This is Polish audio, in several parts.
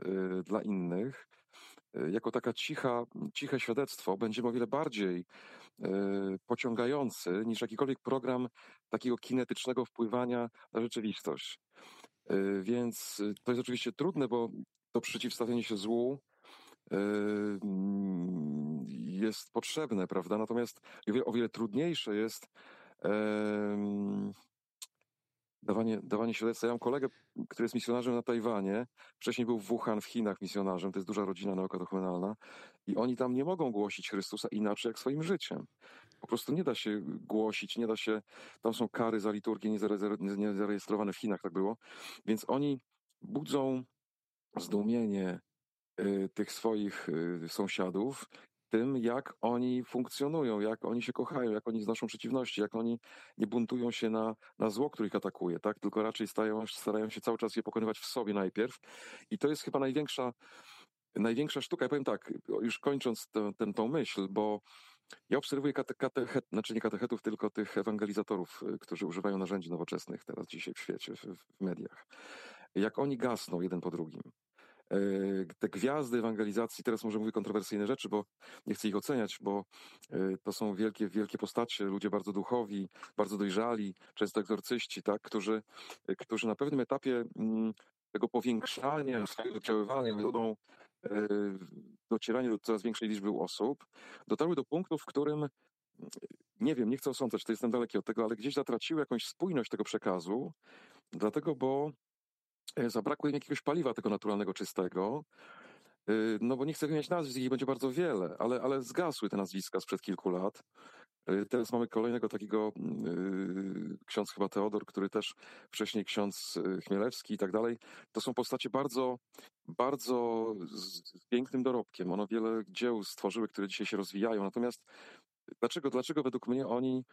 dla innych, jako taka ciche świadectwo będziemy o wiele bardziej pociągający niż jakikolwiek program takiego kinetycznego wpływania na rzeczywistość. Więc to jest oczywiście trudne, bo to przeciwstawienie się złu jest potrzebne, prawda? Natomiast o wiele trudniejsze jest dawanie świadectwa. Ja mam kolegę, który jest misjonarzem na Tajwanie. Wcześniej był w Wuhan w Chinach misjonarzem. To jest duża rodzina neokatochumenalna. I oni tam nie mogą głosić Chrystusa inaczej jak swoim życiem. Po prostu nie da się głosić, nie da się... Tam są kary za liturgię niezarejestrowane w Chinach, tak było. Więc oni budzą zdumienie tych swoich sąsiadów tym, jak oni funkcjonują, jak oni się kochają, jak oni znoszą przeciwności, jak oni nie buntują się na zło, które ich atakuje, tak? Tylko raczej starają się cały czas je pokonywać w sobie najpierw. I to jest chyba największa sztuka. Ja powiem tak, już kończąc tą myśl, bo ja obserwuję znaczy nie katechetów, tylko tych ewangelizatorów, którzy używają narzędzi nowoczesnych teraz dzisiaj w świecie, w mediach. Jak oni gasną jeden po drugim. Te gwiazdy ewangelizacji, teraz może mówię kontrowersyjne rzeczy, bo nie chcę ich oceniać, bo to są wielkie postacie, ludzie bardzo duchowi, bardzo dojrzali, często egzorcyści, tak, którzy na pewnym etapie tego powiększania swojego oddziaływania, docierania do coraz większej liczby osób, dotarły do punktu, w którym nie wiem, nie chcę osądzać, to jestem daleki od tego, ale gdzieś zatraciły jakąś spójność tego przekazu, dlatego, bo zabrakło im jakiegoś paliwa tego naturalnego, czystego, no bo nie chcę wymieniać nazwisk, ich będzie bardzo wiele, ale zgasły te nazwiska sprzed kilku lat. Teraz mamy kolejnego takiego, ksiądz chyba Teodor, który też wcześniej ksiądz Chmielewski i tak dalej. To są postacie bardzo, bardzo z pięknym dorobkiem. One wiele dzieł stworzyły, które dzisiaj się rozwijają. Natomiast dlaczego według mnie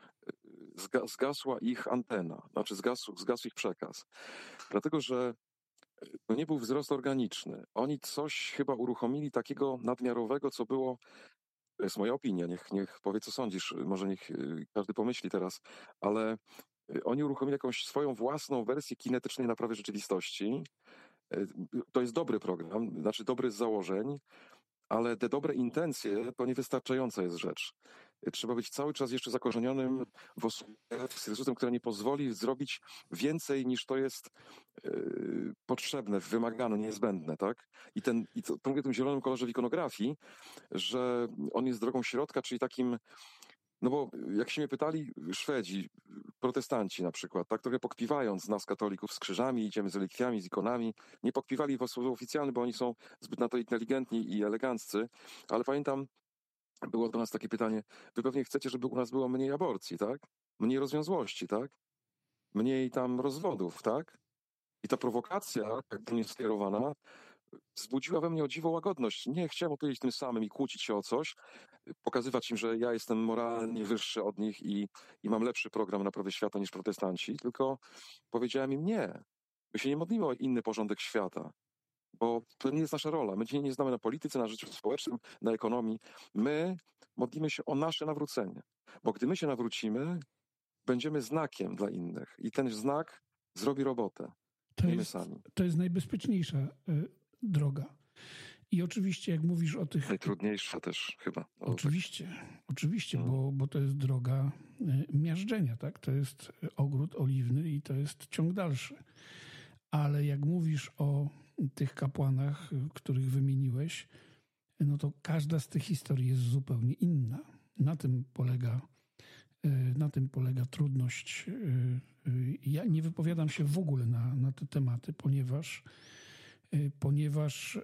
zgasła ich antena, znaczy zgasł ich przekaz? Dlatego, że to nie był wzrost organiczny. Oni coś chyba uruchomili takiego nadmiarowego, co było, to jest moja opinia, niech powie, co sądzisz, może niech każdy pomyśli teraz, ale oni uruchomili jakąś swoją własną wersję kinetycznej naprawy rzeczywistości. To jest dobry program, znaczy dobry z założeń, ale te dobre intencje to niewystarczająca jest rzecz. Trzeba być cały czas jeszcze zakorzenionym w osobie z Chrystusem, która nie pozwoli zrobić więcej niż to jest potrzebne, wymagane, niezbędne, tak? To mówię o tym zielonym kolorze w ikonografii, że on jest drogą środka, czyli takim, no bo jak się mnie pytali Szwedzi, protestanci na przykład, tak trochę pokpiwając nas katolików z krzyżami, idziemy z relikwiami, z ikonami, nie pokpiwali w sposób oficjalny, bo oni są zbyt na to inteligentni i eleganccy, ale pamiętam, było do nas takie pytanie, wy pewnie chcecie, żeby u nas było mniej aborcji, tak? Mniej rozwiązłości, tak? Mniej tam rozwodów, tak? I ta prowokacja, jak do mnie skierowana, wzbudziła we mnie o dziwo łagodność. Nie chciałem opowiedzieć tym samym i kłócić się o coś, pokazywać im, że ja jestem moralnie wyższy od nich i mam lepszy program naprawy świata niż protestanci, tylko powiedziałem im nie. My się nie modlimy o inny porządek świata, bo to nie jest nasza rola. My się nie znamy na polityce, na życiu społecznym, na ekonomii. My modlimy się o nasze nawrócenie, bo gdy my się nawrócimy, będziemy znakiem dla innych i ten znak zrobi robotę. To jest najbezpieczniejsza droga. I oczywiście, jak mówisz o tych... Najtrudniejsza też chyba. Oczywiście, bo to jest droga miażdżenia, tak? To jest ogród oliwny i to jest ciąg dalszy. Ale jak mówisz o tych kapłanach, których wymieniłeś, no to każda z tych historii jest zupełnie inna. Na tym polega trudność. Ja nie wypowiadam się w ogóle na te tematy, ponieważ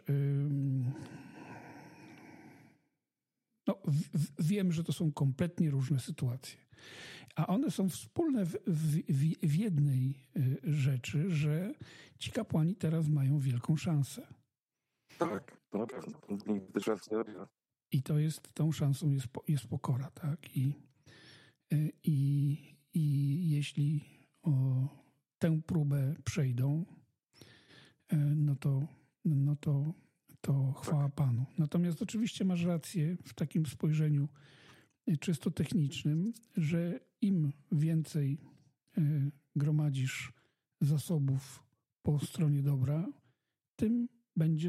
wiem, że to są kompletnie różne sytuacje. A one są wspólne w jednej rzeczy, że ci kapłani teraz mają wielką szansę. Tak, to na pewno. I tą szansą jest pokora, tak? I jeśli tę próbę przejdą, no to chwała Panu. Natomiast oczywiście masz rację w takim spojrzeniu czysto technicznym, że im więcej gromadzisz zasobów po stronie dobra, tym będzie